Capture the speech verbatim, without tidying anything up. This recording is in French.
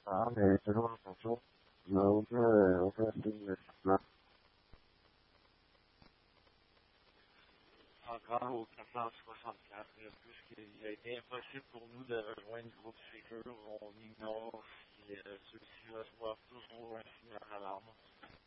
Ah, mais selon le fonction, il n'y a aucun, euh, aucun signe de changement. Encore au quatre cent soixante-quatre, puisqu'il a été impossible pour nous de rejoindre le groupe Sécure. On ignore si euh, ceux-ci reçoivent toujours un signal d'alarme.